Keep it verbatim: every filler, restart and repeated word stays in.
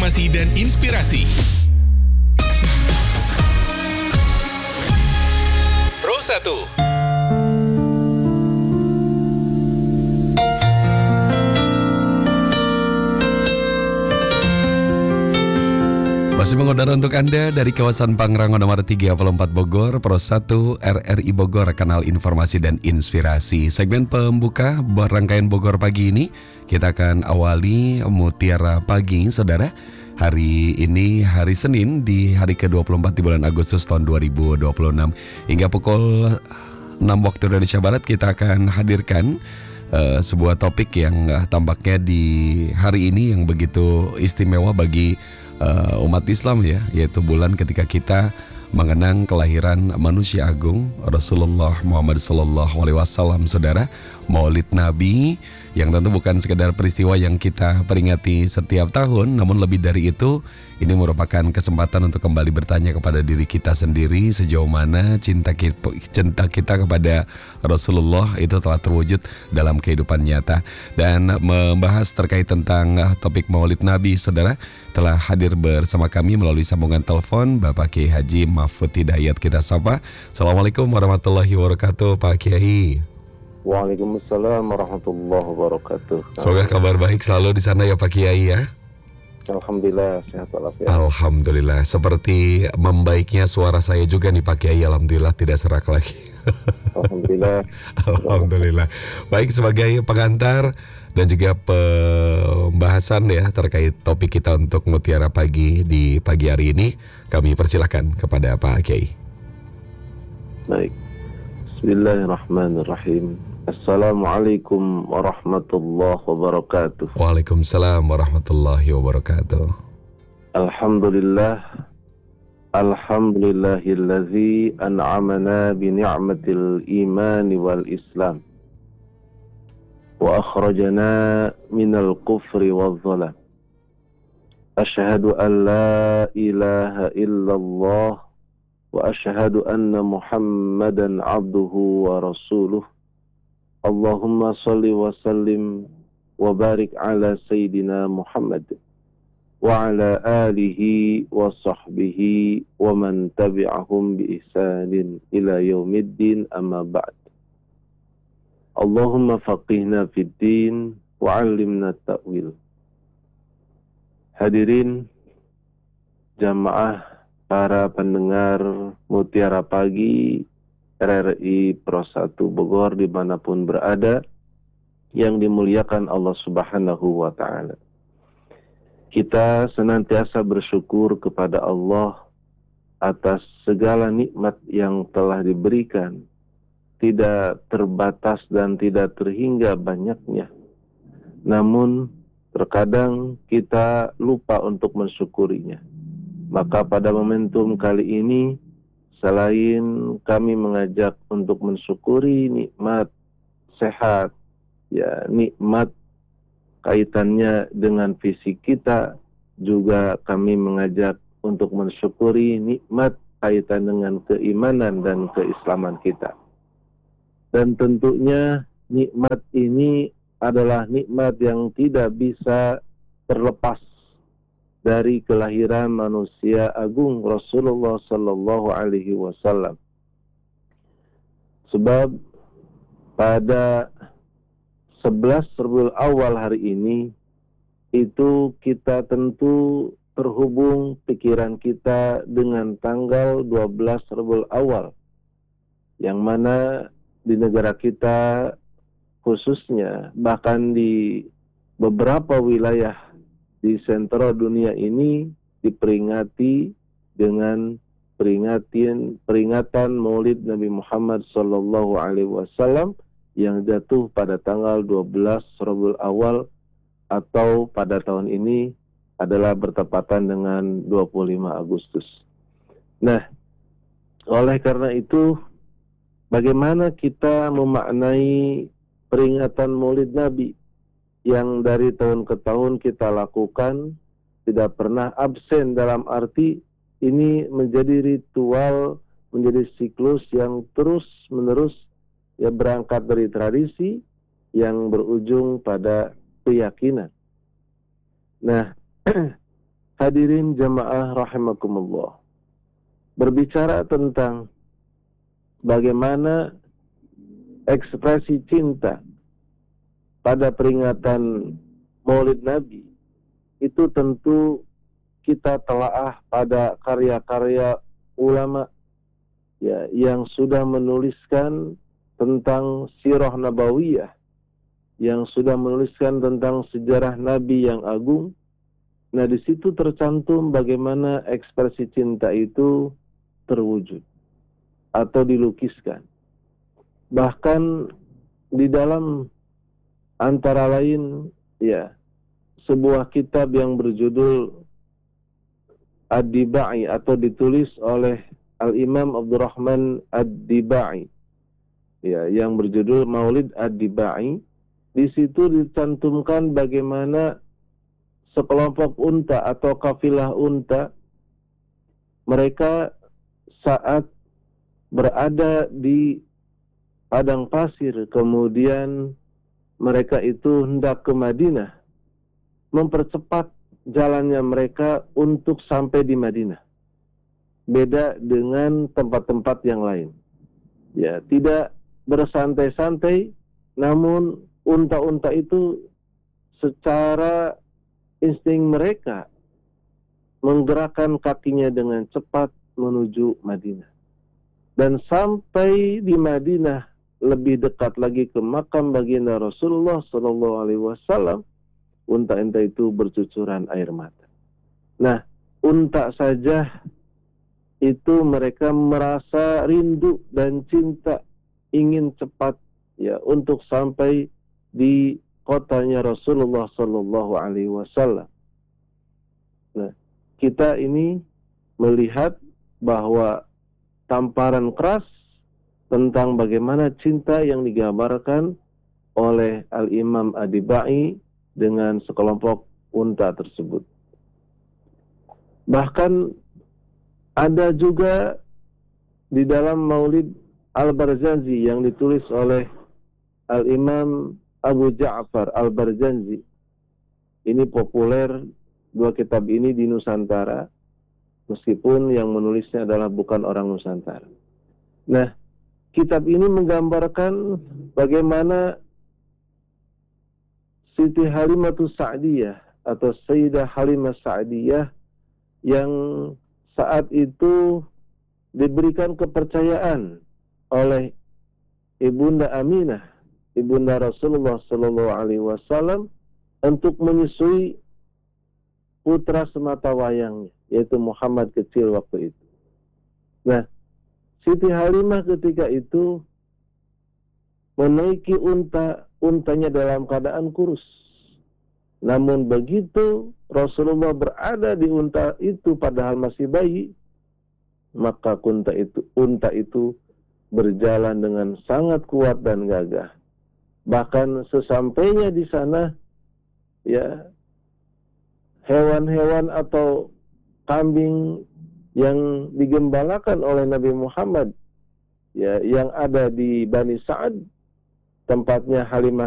informasi dan inspirasi. Pro satu. Masih mengudara untuk Anda dari kawasan Pangrango nomor tiga puluh empat Bogor, Pro satu R R I Bogor, kanal informasi dan inspirasi. Segmen pembuka rangkaian Bogor pagi ini, kita akan awali Mutiara Pagi, saudara. Hari ini hari Senin di hari ke dua puluh empat di bulan Agustus tahun dua ribu dua puluh enam. Hingga pukul enam waktu Indonesia Barat kita akan hadirkan uh, sebuah topik yang uh, tampaknya di hari ini yang begitu istimewa bagi Uh, umat Islam ya, yaitu bulan ketika kita mengenang kelahiran manusia agung Rasulullah Muhammad Sallallahu Alaihi Wasallam, saudara. Maulid Nabi yang tentu bukan sekedar peristiwa yang kita peringati setiap tahun, namun lebih dari itu, ini merupakan kesempatan untuk kembali bertanya kepada diri kita sendiri sejauh mana cinta kita, cinta kita kepada Rasulullah itu telah terwujud dalam kehidupan nyata. Dan membahas terkait tentang topik Maulid Nabi, saudara, telah hadir bersama kami melalui sambungan telepon Bapak Kiai Haji Mahfud Hidayat. Kita sapa. Assalamualaikum warahmatullahi wabarakatuh, Pak Kiai. Waalaikumsalam warahmatullahi wabarakatuh. Semoga kabar baik selalu di sana ya Pak Kiai ya. Alhamdulillah sehat walafiat. Alhamdulillah. Seperti membaiknya suara saya juga nih Pak Kiai. Alhamdulillah tidak serak lagi. Alhamdulillah. Alhamdulillah. Baik, sebagai pengantar dan juga pembahasan ya terkait topik kita untuk Mutiara Pagi di pagi hari ini, kami persilakan kepada Pak Kiai. Baik. Bismillahirrahmanirrahim. Assalamualaikum warahmatullahi wabarakatuh. Waalaikumsalam warahmatullahi wabarakatuh. Alhamdulillah. Alhamdulillahillazi an'amana bi ni'matil iman wal islam wa akhrajana minal kufri wal zalam. Asyhadu an la ilaha illallah wa asyhadu anna Muhammadan abduhu wa rasuluh. Allahumma salli wa sallim wa barik ala Sayyidina Muhammad wa ala alihi wa sahbihi wa man tabi'ahum bi ihsanin ila yaumiddin, amma ba'd. Allahumma faqihna fid din wa 'allimna ta'wil. Hadirin jamaah, para pendengar Mutiara Pagi R R I Pro satu Bogor dimanapun berada, yang dimuliakan Allah Subhanahu wa Ta'ala. Kita senantiasa bersyukur kepada Allah atas segala nikmat yang telah diberikan, tidak terbatas dan tidak terhingga banyaknya. Namun terkadang kita lupa untuk mensyukurinya. Maka pada momentum kali ini, selain kami mengajak untuk mensyukuri nikmat sehat, ya nikmat kaitannya dengan fisik kita, juga kami mengajak untuk mensyukuri nikmat kaitan dengan keimanan dan keislaman kita. Dan tentunya nikmat ini adalah nikmat yang tidak bisa terlepas dari kelahiran manusia agung Rasulullah Sallallahu Alaihi Wasallam. Sebab pada sebelas Rabiul Awal hari ini, itu kita tentu terhubung pikiran kita dengan tanggal dua belas Rabiul Awal, yang mana di negara kita khususnya, bahkan di beberapa wilayah di sentral dunia ini diperingati dengan peringatan peringatan Maulid Nabi Muhammad Sallallahu Alaihi Wasallam yang jatuh pada tanggal dua belas Rabiul Awal, atau pada tahun ini adalah bertepatan dengan dua puluh lima Agustus. Nah, oleh karena itu, bagaimana kita memaknai peringatan Maulid Nabi yang dari tahun ke tahun kita lakukan, tidak pernah absen, dalam arti ini menjadi ritual, menjadi siklus yang terus menerus ya, berangkat dari tradisi yang berujung pada keyakinan. Nah, Hadirin jamaah rahimakumullah. Berbicara tentang bagaimana ekspresi cinta pada peringatan Maulid Nabi, itu tentu kita telaah pada karya-karya ulama ya yang sudah menuliskan tentang sirah nabawiyah, yang sudah menuliskan tentang sejarah Nabi yang agung. Nah, di situ tercantum bagaimana ekspresi cinta itu terwujud atau dilukiskan. Bahkan di dalam antara lain ya sebuah kitab yang berjudul Ad-Dibai atau ditulis oleh Al-Imam Abdurrahman Ad-Dibai ya yang berjudul Maulid Ad-Dibai. Di situ dicantumkan bagaimana sekelompok unta atau kafilah unta mereka saat berada di padang pasir, kemudian mereka itu hendak ke Madinah, mempercepat jalannya mereka untuk sampai di Madinah. Beda dengan tempat-tempat yang lain. Ya, tidak bersantai-santai, namun unta-unta itu secara insting mereka menggerakkan kakinya dengan cepat menuju Madinah. Dan sampai di Madinah, lebih dekat lagi ke makam baginda Rasulullah Shallallahu Alaihi Wasallam, unta-unta itu bercucuran air mata. Nah, unta saja itu mereka merasa rindu dan cinta, ingin cepat ya untuk sampai di kotanya Rasulullah Shallallahu Alaihi Wasallam. Nah, kita ini melihat bahwa tamparan keras tentang bagaimana cinta yang digambarkan oleh Al-Imam Ad-Dibai dengan sekelompok unta tersebut. Bahkan ada juga di dalam Maulid Al-Barzanji yang ditulis oleh Al-Imam Abu Ja'far Al-Barzanji. Ini populer, dua kitab ini di Nusantara, meskipun yang menulisnya adalah bukan orang Nusantara. Nah, kitab ini menggambarkan bagaimana Siti Halimatus Sa'diyah atau Sayyidah Halimah Sa'diyah yang saat itu diberikan kepercayaan oleh Ibunda Aminah, Ibunda Rasulullah Shallallahu Alaihi Wasallam, untuk menyusui putra semata wayangnya, yaitu Muhammad kecil waktu itu. Nah, Siti Halimah ketika itu menaiki unta, untanya dalam keadaan kurus. Namun begitu Rasulullah berada di unta itu padahal masih bayi, maka unta itu, unta itu berjalan dengan sangat kuat dan gagah. Bahkan sesampainya di sana, ya, hewan-hewan atau kambing yang digembalakan oleh Nabi Muhammad, ya, yang ada di Bani Sa'ad, tempatnya Halimah